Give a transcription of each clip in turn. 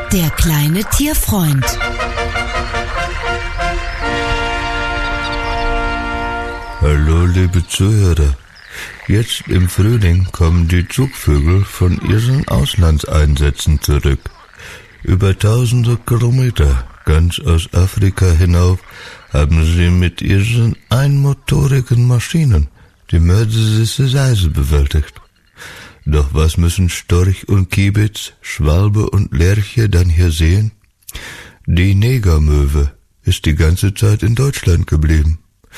Der kleine Tierfreund. Hallo, liebe Zuhörer. Jetzt im Frühling kommen die Zugvögel von ihren Auslandseinsätzen zurück. Über tausende Kilometer, ganz aus Afrika hinauf, haben sie mit ihren einmotorigen Maschinen die mörderische Reise bewältigt. Doch was müssen Storch und Kiebitz, Schwalbe und Lerche dann hier sehen? Die Negermöwe ist die ganze Zeit in Deutschland geblieben.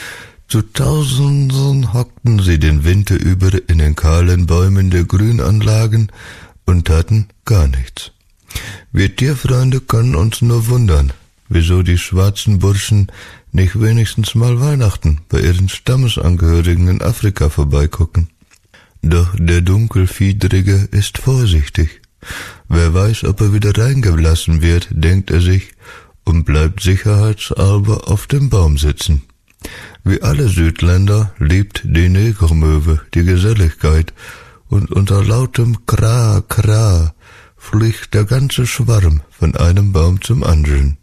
Zu Tausenden hockten sie den Winter über in den kahlen Bäumen der Grünanlagen und taten gar nichts. Wir Tierfreunde können uns nur wundern, wieso die schwarzen Burschen nicht wenigstens mal Weihnachten bei ihren Stammesangehörigen in Afrika vorbeigucken. Doch der Dunkelfiedrige ist vorsichtig. Wer weiß, ob er wieder reingelassen wird, denkt er sich, und bleibt sicherheitshalber auf dem Baum sitzen. Wie alle Südländer liebt die Negermöwe die Geselligkeit, und unter lautem Kra, Kra fliegt der ganze Schwarm von einem Baum zum anderen.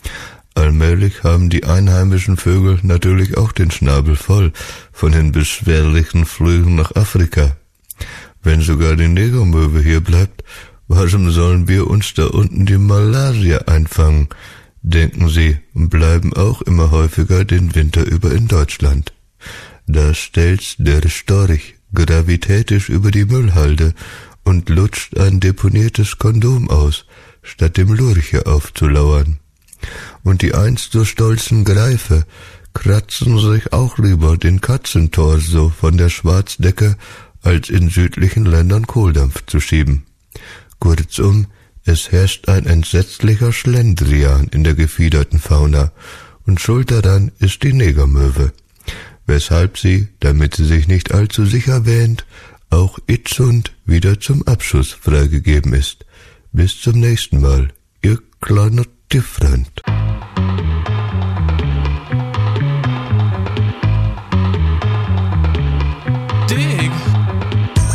Allmählich haben die einheimischen Vögel natürlich auch den Schnabel voll von den beschwerlichen Flügen nach Afrika. Wenn sogar die Negermöwe hier bleibt, warum sollen wir uns da unten die Malaria einfangen, denken sie, und bleiben auch immer häufiger den Winter über in Deutschland. Da stelzt der Storch gravitätisch über die Müllhalde und lutscht ein deponiertes Kondom aus, statt dem Lurche aufzulauern. Und die einst so stolzen Greife kratzen sich auch lieber den Katzentorso von der Schwarzdecke, als in südlichen Ländern Kohldampf zu schieben. Kurzum, es herrscht ein entsetzlicher Schlendrian in der gefiederten Fauna, und schuld daran ist die Negermöwe, weshalb sie, damit sie sich nicht allzu sicher wähnt, auch itzund wieder zum Abschuss freigegeben ist. Bis zum nächsten Mal, ihr kleiner Tierfreund.